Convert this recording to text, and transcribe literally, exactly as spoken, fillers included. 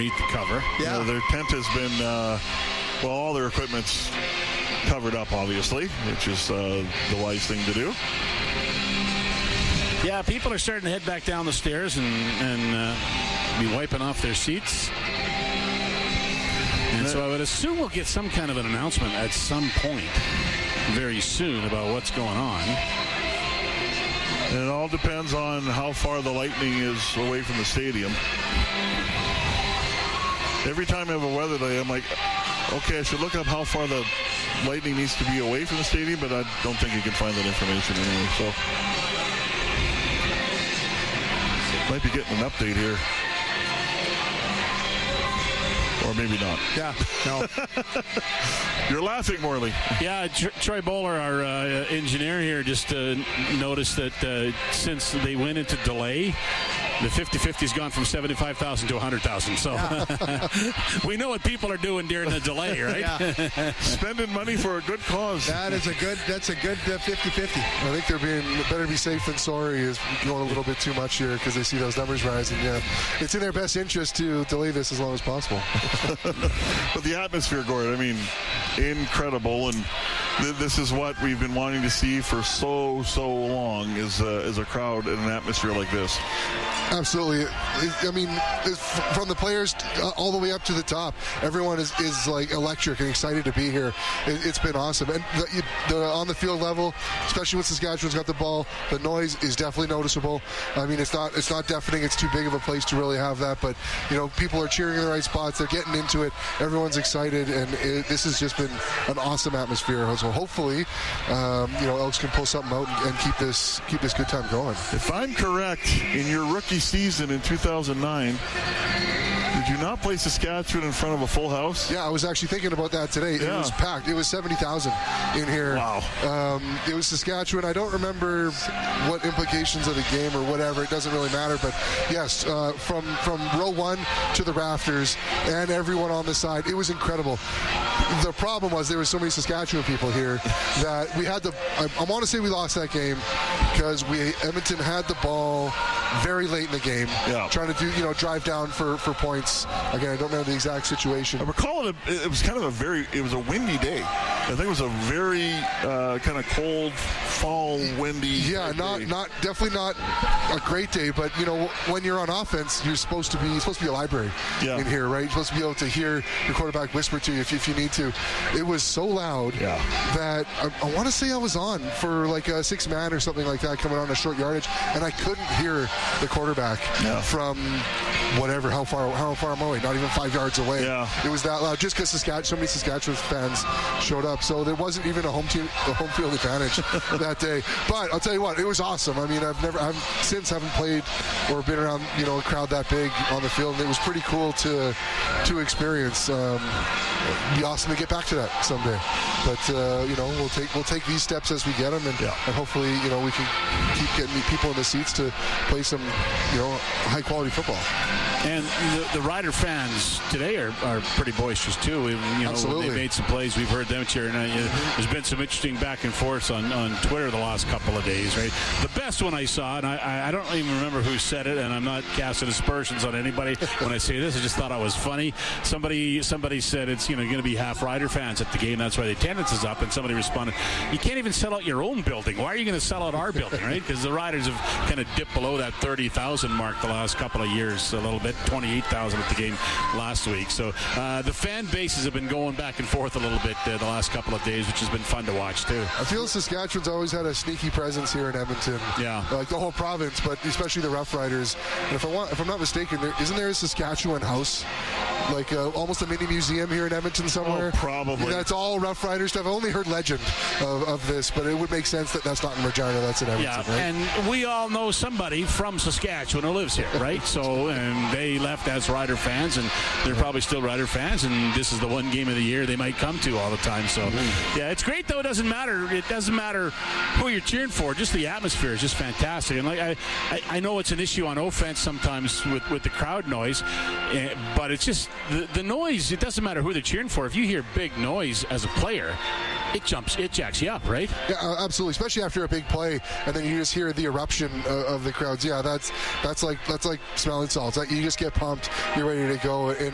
underneath the cover. Yeah. You know, their tent has been, uh, well, all their equipment's covered up, obviously, which is uh, the wise thing to do. Yeah, people are starting to head back down the stairs and, and uh, be wiping off their seats. And so I would assume we'll get some kind of an announcement at some point very soon about what's going on. And it all depends on how far the Lightning is away from the stadium. Every time I have a weather day, I'm like, okay, I should look up how far the Lightning needs to be away from the stadium, but I don't think you can find that information anyway. So might be getting an update here. Or maybe not. Yeah, no. You're laughing, Morley. Yeah, Tr- Troy Bowler, our uh, engineer here, just uh, noticed that uh, since they went into delay, the fifty-fifty's gone from seventy-five thousand to one hundred thousand. So yeah. We know what people are doing during the delay, right? Yeah. Spending money for a good cause. That is a good, that's a good uh, fifty-fifty. I think they're being better be safe than sorry is going a little bit too much here because they see those numbers rising. Yeah, it's in their best interest to delay this as long as possible. But the atmosphere, Gord, I mean, incredible. And th- this is what we've been wanting to see for so, so long is, uh, is a crowd in an atmosphere like this. Absolutely. I mean, from the players all the way up to the top, everyone is, is like electric and excited to be here. It's been awesome. And the, the on the field level, especially when Saskatchewan's got the ball, the noise is definitely noticeable. I mean, it's not it's not deafening. It's too big of a place to really have that. But, you know, people are cheering in the right spots. They're getting into it. Everyone's excited. And it, this has just been an awesome atmosphere. So hopefully, um, you know, Elks can pull something out and, and keep this keep this good time going. If I'm correct, in your rookie season in two thousand nine, did you not play Saskatchewan in front of a full house? Yeah, I was actually thinking about that today. Yeah. It was packed. It was seventy thousand in here. Wow. Um, it was Saskatchewan. I don't remember what implications of the game or whatever. It doesn't really matter. But, yes, uh, from, from row one to the rafters and everyone on the side, it was incredible. The problem was there were so many Saskatchewan people here that we had to – I, I want to say we lost that game because we Edmonton had the ball very late in the game, yeah. trying to do, you know, drive down for, for points. Again, I don't remember the exact situation. I recall it, it was kind of a very, it was a windy day. I think it was a very uh, kind of cold, fall, windy Yeah, not, day. not, definitely not a great day, but, you know, when you're on offense, you're supposed to be, you're supposed to be a library yeah. in here, right? You're supposed to be able to hear your quarterback whisper to you if, if you need to. It was so loud yeah. that I, I want to say I was on for like a six man or something like that coming on a short yardage, and I couldn't hear the quarterback yeah. from whatever, how far how far I'm away, not even five yards away. Yeah. It was that loud just because Saskatchewan, so many Saskatchewan fans showed up. So there wasn't even a home team, a home field advantage that day. But I'll tell you what, it was awesome. I mean, I've never, I've since haven't played or been around, you know, a crowd that big on the field, and it was pretty cool to to experience. Um, it'd be awesome to get back to that someday. But uh, you know, we'll take we'll take these steps as we get them, and, yeah. and hopefully, you know, we can keep getting people in the seats to play some, you know, high quality football. And the, the Rider fans today are, are pretty boisterous too. We've, you know, Absolutely. they made some plays. We've heard them cheering. Uh, you know, there's been some interesting back and forth on, on Twitter the last couple of days. Right, the best one I saw, and I, I don't even remember who said it, and I'm not casting aspersions on anybody when I say this. I just thought it was funny. Somebody somebody said it's you know going to be half Rider fans at the game. That's why the attendance is up. And somebody responded, "You can't even sell out your own building. Why are you going to sell out our building?" Right? Because the Riders have kind of dipped below that thirty thousand mark the last couple of years a little bit. twenty-eight thousand at the game last week. So uh, the fan bases have been going back and forth a little bit uh, the last couple of days, which has been fun to watch too. I feel Saskatchewan's always had a sneaky presence here in Edmonton. Yeah, like the whole province, but especially the Rough Riders. And if I want, if I'm not mistaken, there isn't there a Saskatchewan house, like uh, almost a mini museum here in Edmonton somewhere? Oh, probably. That's all Rough Rider stuff. I've only heard legend of, of this, but it would make sense that that's not in Regina. That's in Edmonton. Yeah, right? and we all know somebody from Saskatchewan who lives here, right? So, and they left as Rider fans, and they're probably still Rider fans, and this is the one game of the year they might come to all the time. So, mm-hmm. yeah, it's great though. It doesn't matter. It doesn't matter who you're cheering for. Just the atmosphere is just fantastic. And like I, I, I know it's an issue on offense sometimes with, with the crowd noise, uh, but it's just the, the noise. It doesn't matter who they're cheering for. If you hear big noise as a player, it jumps, it jacks you up, right? Yeah, absolutely. Especially after a big play, and then you just hear the eruption uh, of the crowds. Yeah, that's that's like that's like smelling salts. Like, you just get pumped. You're ready to go. And